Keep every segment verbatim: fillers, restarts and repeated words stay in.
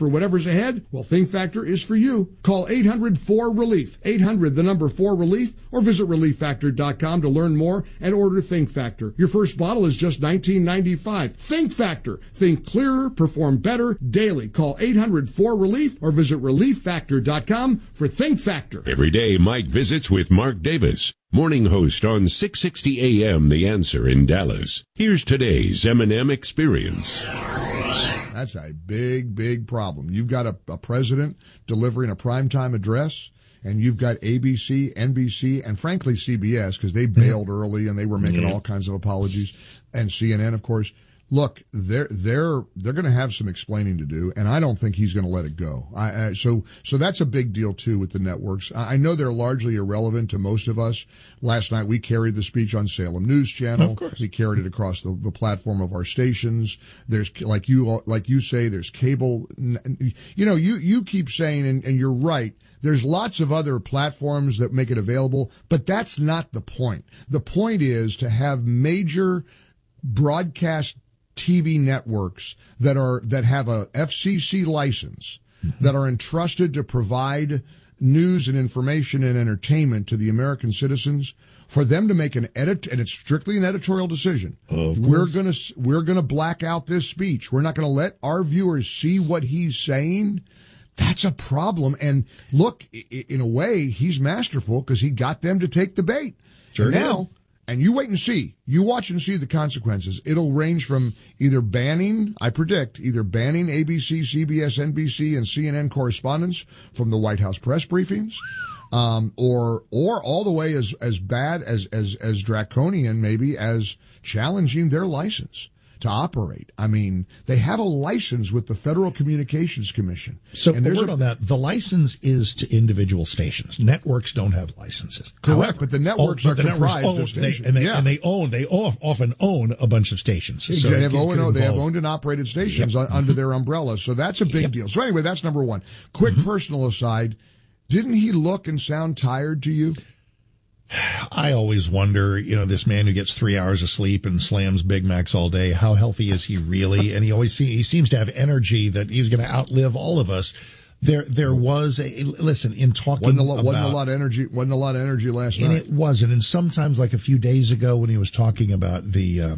for whatever's ahead? Well, Think Factor is for you. Call eight hundred four relief, eight hundred the number four relief, or visit relief factor dot com to learn more and order Think Factor. Your first bottle is just nineteen ninety-five. Think Factor. Think clearer, perform better daily. Call eight hundred four relief or visit relief factor dot com for Think Factor. Every day, Mike visits with Mark Davis, morning host on six sixty A M The Answer in Dallas. Here's today's M and M Experience. That's a big, big problem. You've got a, a president delivering a primetime address, and you've got A B C, N B C, and frankly C B S, because they bailed mm-hmm. early and they were making yeah. all kinds of apologies, and C N N, of course. Look, they're they're they're going to have some explaining to do, and I don't think he's going to let it go. I, I, so so that's a big deal too with the networks. I, I know they're largely irrelevant to most of us. Last night we carried the speech on Salem News Channel. We carried it across the, the platform of our stations. There's like you like you say, there's cable. You know, you you keep saying, and, and you're right. There's lots of other platforms that make it available, but that's not the point. The point is to have major broadcast T V networks that are that have a F C C license, mm-hmm. that are entrusted to provide news and information and entertainment to the American citizens, for them to make an edit, and it's strictly an editorial decision. We're going to we're going to black out this speech. We're not going to let our viewers see what he's saying. That's a problem. And look, in a way, he's masterful because he got them to take the bait. Sure and now. And you wait and see. You watch and see the consequences. It'll range from either banning, I predict, either banning A B C, C B S, N B C, and C N N correspondents from the White House press briefings, um, or or all the way as as bad as as as draconian maybe as challenging their license to operate. I mean, they have a license with the Federal Communications Commission. So and the there's word a, on that, the license is to individual stations. Networks don't have licenses. Correct, However, but the networks oh, are but the comprised networks own, of stations. They, and, they, yeah. and they own, they often own a bunch of stations. So they, have owned, involved. they have owned and operated stations yep. under their umbrella. So that's a big yep. deal. So anyway, that's number one. Quick mm-hmm. personal aside. Didn't he look and sound tired to you? I always wonder, you know, this man who gets three hours of sleep and slams Big Macs all day, how healthy is he really? And he always see, he seems to have energy that he's going to outlive all of us. There, there was a listen in talking wasn't a lot, about wasn't a lot of energy. Wasn't a lot of energy last and night. It wasn't. And sometimes, like a few days ago, when he was talking about the, uh,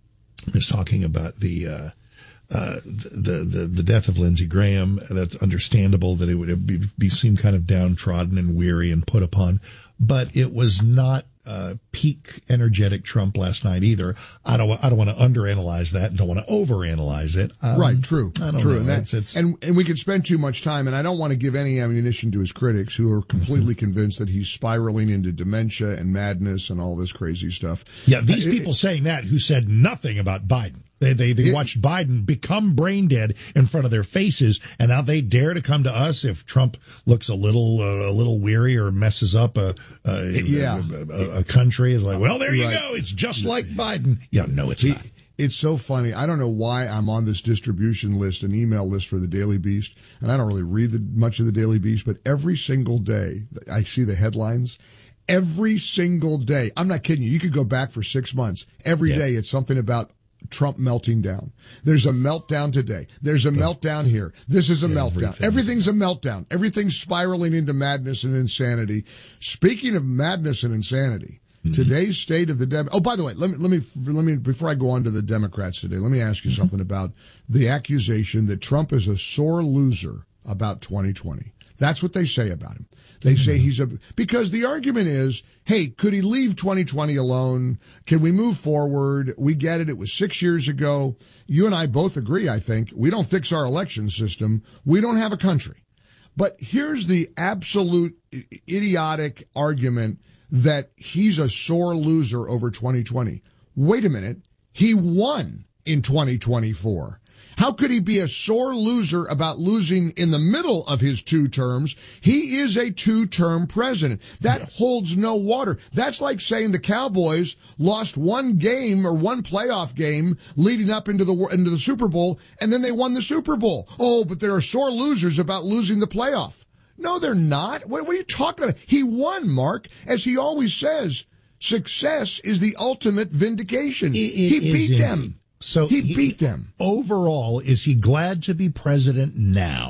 he was talking about the. Uh, Uh, the, the, the death of Lindsey Graham, that's understandable that it would be, be seem kind of downtrodden and weary and put upon, but it was not, uh, peak energetic Trump last night either. I don't, I don't want to underanalyze that and don't want to overanalyze it. Um, right. True. I don't true. know. And, that, it's, it's, and, and we could spend too much time, and I don't want to give any ammunition to his critics who are completely mm-hmm. convinced that he's spiraling into dementia and madness and all this crazy stuff. Yeah. These uh, people it, saying that who said nothing about Biden. They they, they it, watched Biden become brain dead in front of their faces, and now they dare to come to us if Trump looks a little uh, a little weary or messes up a a, yeah. a, a, a country. It's like, well, there you right. go. It's just like Biden. Yeah, no, it's he, not. It's so funny. I don't know why I'm on this distribution list, an email list for the Daily Beast, and I don't really read the, much of the Daily Beast, but every single day I see the headlines. Every single day. I'm not kidding you. You could go back for six months. Every yeah. day it's something about Trump melting down. There's a meltdown today. There's a meltdown here. This is a meltdown. Everything's a meltdown. Everything's spiraling into madness and insanity. Speaking of madness and insanity, mm-hmm. today's state of the Dem- Oh, by the way, let me, let me, let me, before I go on to the Democrats today, let me ask you mm-hmm. something about the accusation that Trump is a sore loser about twenty twenty. That's what they say about him. They say he's a, because the argument is, hey, could he leave twenty twenty alone? Can we move forward? We get it. It was six years ago. You and I both agree, I think. We don't fix our election system. We don't have a country. But here's the absolute idiotic argument that he's a sore loser over twenty twenty. Wait a minute. He won in twenty twenty-four. How could he be a sore loser about losing in the middle of his two terms? He is a two-term president. That yes. holds no water. That's like saying the Cowboys lost one game or one playoff game leading up into the into the Super Bowl, and then they won the Super Bowl. Oh, but they're sore losers about losing the playoff. No, they're not. What, what are you talking about? He won, Mark, as he always says. Success is the ultimate vindication. It, it he beat indeed. them. So he, he beat them. Overall, is he glad to be president now?